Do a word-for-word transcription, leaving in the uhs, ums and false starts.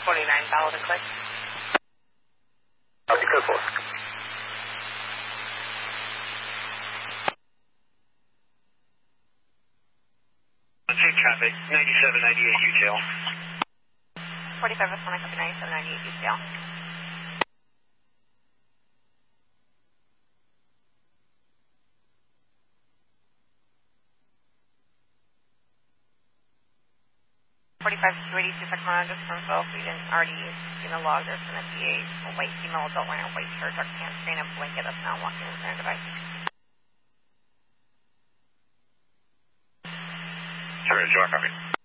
forty-nine, valid and click. Okay, code four. Take traffic, ninety-seven ninety-eight U T L. forty-five West one, copy ninety-seven ninety-eight U T L. forty-five two eighty-two Sacramento, just for info, if we didn't already see the log, there's going to be a white female adult wearing a white shirt, dark pants, screen, and blanket that's now walking with their device. Sure, sure, copy.